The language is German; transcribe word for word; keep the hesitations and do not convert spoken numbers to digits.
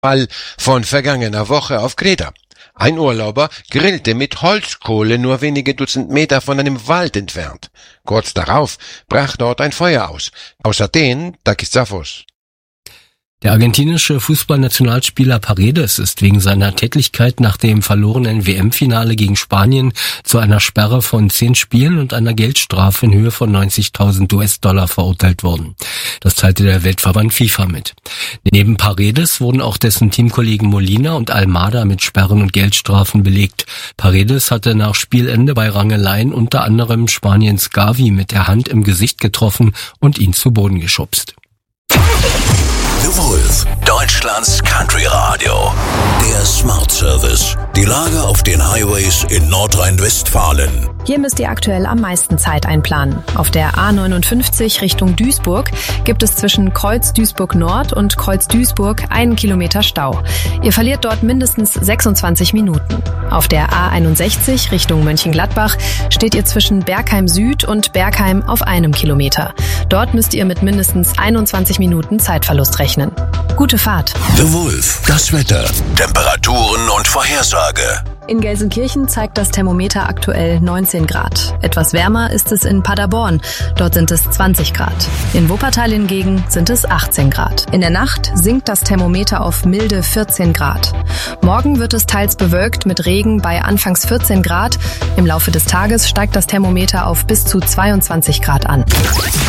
Fall von vergangener Woche auf Kreta. Ein Urlauber grillte mit Holzkohle nur wenige Dutzend Meter von einem Wald entfernt. Kurz darauf brach dort ein Feuer aus. Aus Athen, Takis Zaphos. Der argentinische Fußballnationalspieler Paredes ist wegen seiner Tätlichkeit nach dem verlorenen W M-Finale gegen Spanien zu einer Sperre von zehn Spielen und einer Geldstrafe in Höhe von neunzigtausend U S-Dollar verurteilt worden. Das teilte der Weltverband FIFA mit. Neben Paredes wurden auch dessen Teamkollegen Molina und Almada mit Sperren und Geldstrafen belegt. Paredes hatte nach Spielende bei Rangeleien unter anderem Spaniens Gavi mit der Hand im Gesicht getroffen und ihn zu Boden geschubst. The Wolf, Deutschlands Country Radio. Der Smart Service. Die Lage auf den Highways in Nordrhein-Westfalen. Hier müsst ihr aktuell am meisten Zeit einplanen. Auf der A neunundfünfzig Richtung Duisburg gibt es zwischen Kreuz Duisburg Nord und Kreuz Duisburg einen Kilometer Stau. Ihr verliert dort mindestens sechsundzwanzig Minuten. Auf der A einundsechzig Richtung Mönchengladbach steht ihr zwischen Bergheim Süd und Bergheim auf einem Kilometer. Dort müsst ihr mit mindestens einundzwanzig Minuten Zeitverlust rechnen. Gute Fahrt. The Wolf, das Wetter, Temperaturen und Vorhersage. In Gelsenkirchen zeigt das Thermometer aktuell neunzehn Grad. Etwas wärmer ist es in Paderborn. Dort sind es zwanzig Grad. In Wuppertal hingegen sind es achtzehn Grad. In der Nacht sinkt das Thermometer auf milde vierzehn Grad. Morgen wird es teils bewölkt mit Regen bei anfangs vierzehn Grad. Im Laufe des Tages steigt das Thermometer auf bis zu zweiundzwanzig Grad an.